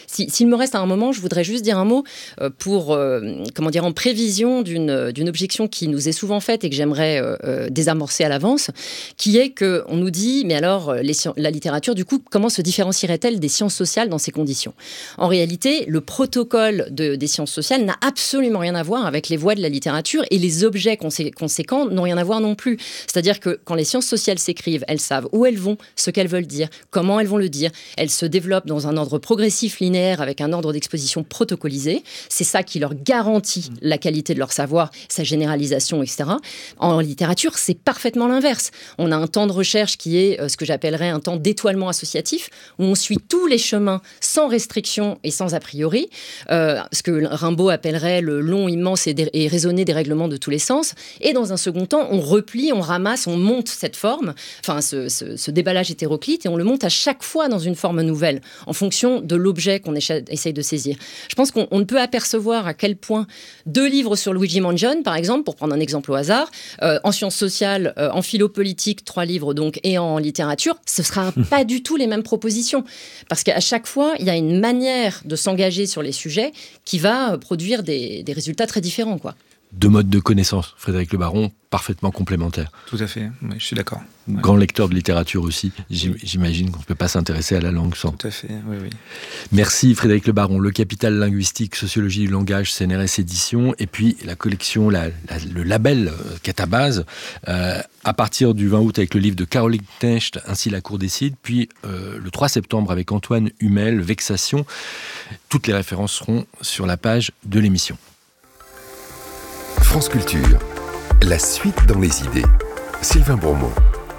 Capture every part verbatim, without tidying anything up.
Si, s'il me reste à un moment, je voudrais juste dire un mot euh, pour, euh, comment dire, en prévision d'une, d'une objection qui nous est souvent faite et que j'aimerais euh, désamorcer à l'avance, qui est qu'on nous dit, mais alors, les, la littérature, du coup, comment se différencierait-elle des sciences sociales dans ces conditions ? En réalité, le protocole de, des sciences sociales n'a absolument rien à voir avec les voies de la littérature et les objets consé- conséquents n'ont rien à voir non plus. C'est-à-dire que quand les sciences sociales s'écrivent, elles savent où elles vont, ce qu'elles veulent dire, comment elles vont le dire. Elles se développent dans un ordre progressif, linéaire, avec un ordre d'exposition protocolisé. C'est ça qui leur garantit la qualité de leur savoir, sa généralisation, et cetera. En littérature, c'est parfaitement l'inverse. On a un temps de recherche qui est euh, ce que j'appellerais un temps d'étoilement associatif, où on suit tous les chemins sans restriction et sans a priori, euh, ce que Rimbaud appellerait le long, immense et, dé- et raisonné dérèglement de tous les sens. Et dans un second temps, on replie, on ramasse, on monte cette forme, enfin ce, ce, ce déballage hétéroclite, et on le monte à chaque fois dans une forme nouvelle, en fonction de l'objet qu'on écha- essaye de saisir. Je pense qu'on on ne peut apercevoir à quel point deux livres sur Luigi Mangione, par exemple, pour prendre un exemple au hasard, euh, en sciences sociales, euh, en philo-politique, trois livres donc, et en littérature, ce ne sera pas du tout les mêmes propositions. Parce qu'à chaque fois, il y a une manière de s'engager sur les sujets qui va produire des, des résultats très différents, quoi. Deux modes de connaissance, Frédéric Le Baron, parfaitement complémentaires. Tout à fait, oui, je suis d'accord. Ouais. Grand lecteur de littérature aussi, j'imagine qu'on ne peut pas s'intéresser à la langue sans. Tout à fait, oui, oui. Merci Frédéric Le Baron. Le Capital linguistique, sociologie du langage, C N R S Éditions, et puis la collection, la, la, le label Catabase, euh, à partir du vingt août avec le livre de Caroline Knecht, Ainsi la Cour décide, puis euh, le trois septembre avec Antoine Humel, Vexation. Toutes les références seront sur la page de l'émission. France Culture, la suite dans les idées. Sylvain Bourmont.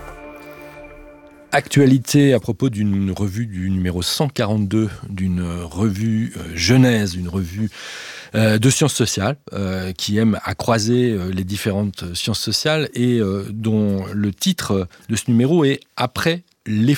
Actualité à propos d'une revue du numéro cent quarante-deux, d'une revue euh, Genèse, une revue euh, de sciences sociales, euh, qui aime à croiser euh, les différentes sciences sociales et euh, dont le titre de ce numéro est « Après l'effondrement ».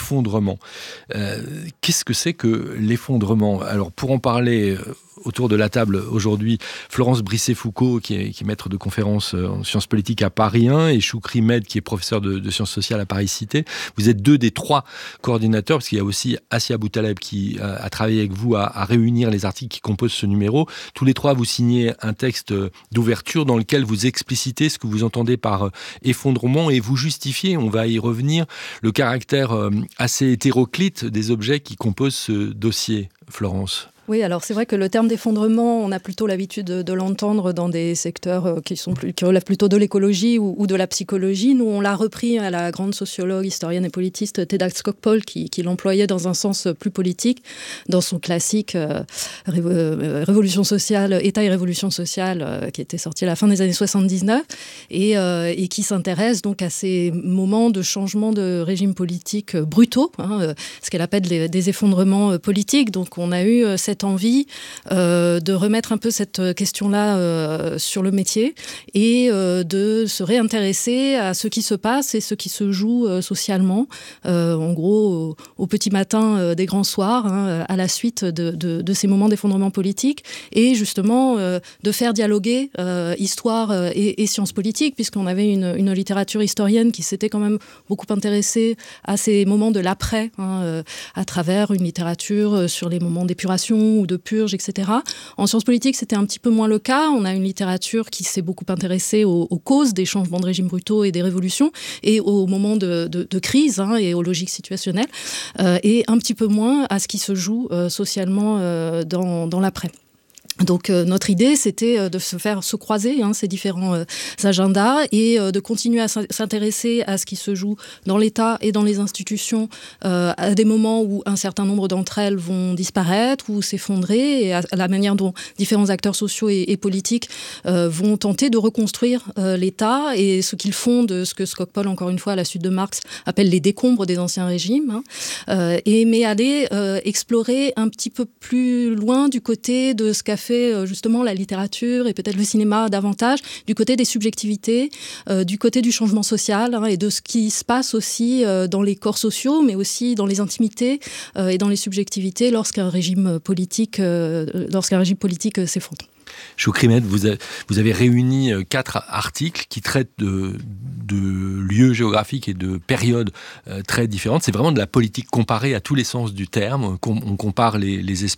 Euh, qu'est-ce que c'est que l'effondrement ? Alors pour en parler euh, autour de la table aujourd'hui, Florence Brisset-Foucault, qui est, qui est maître de conférences en sciences politiques à Paris un, et Choukri Med, qui est professeur de, de sciences sociales à Paris Cité. Vous êtes deux des trois coordinateurs, parce qu'il y a aussi Assia Boutaleb qui a, a travaillé avec vous à, à réunir les articles qui composent ce numéro. Tous les trois, vous signez un texte d'ouverture dans lequel vous explicitez ce que vous entendez par effondrement et vous justifiez, on va y revenir, le caractère assez hétéroclite des objets qui composent ce dossier. Florence. Oui, alors c'est vrai que le terme d'effondrement, on a plutôt l'habitude de, de l'entendre dans des secteurs qui, sont plus, qui relèvent plutôt de l'écologie ou, ou de la psychologie. Nous, on l'a repris à la grande sociologue, historienne et politiste Theda Skocpol, qui, qui l'employait dans un sens plus politique, dans son classique euh, ré, euh, Révolution sociale, État et révolution sociale, euh, qui était sorti à la fin des années soixante-dix-neuf, et, euh, et qui s'intéresse donc à ces moments de changement de régime politique brutaux, hein, ce qu'elle appelle les, des effondrements politiques. Donc on a eu cette envie euh, de remettre un peu cette question-là euh, sur le métier et euh, de se réintéresser à ce qui se passe et ce qui se joue euh, socialement, euh, en gros au, au petit matin euh, des grands soirs, hein, à la suite de, de, de ces moments d'effondrement politique, et justement euh, de faire dialoguer euh, histoire euh, et, et sciences politiques, puisqu'on avait une, une littérature historienne qui s'était quand même beaucoup intéressée à ces moments de l'après, hein, euh, à travers une littérature euh, sur les moments d'épuration ou de purge, et cetera. En sciences politiques, c'était un petit peu moins le cas. On a une littérature qui s'est beaucoup intéressée aux, aux causes des changements de régime brutaux et des révolutions, et aux moments de, de, de crise, hein, et aux logiques situationnelles, euh, et un petit peu moins à ce qui se joue euh, socialement euh, dans, dans l'après. Donc euh, notre idée, c'était euh, de se faire se croiser, hein, ces différents euh, agendas, et euh, de continuer à s'intéresser à ce qui se joue dans l'État et dans les institutions euh, à des moments où un certain nombre d'entre elles vont disparaître ou s'effondrer, et à, à la manière dont différents acteurs sociaux et, et politiques euh, vont tenter de reconstruire euh, l'État, et ce qu'ils font de ce que Skocpol, encore une fois, à la suite de Marx, appelle les décombres des anciens régimes, hein, euh, et mais aller euh, explorer un petit peu plus loin du côté de ce qu'a fait justement la littérature et peut-être le cinéma davantage, du côté des subjectivités, euh, du côté du changement social, hein, et de ce qui se passe aussi euh, dans les corps sociaux, mais aussi dans les intimités euh, et dans les subjectivités lorsqu'un régime politique, euh, lorsqu'un régime politique euh, s'effondre. Choukri Med, vous, vous avez réuni quatre articles qui traitent de, de lieux géographiques et de périodes euh, très différentes. C'est vraiment de la politique comparée à tous les sens du terme. On, on compare les, les espaces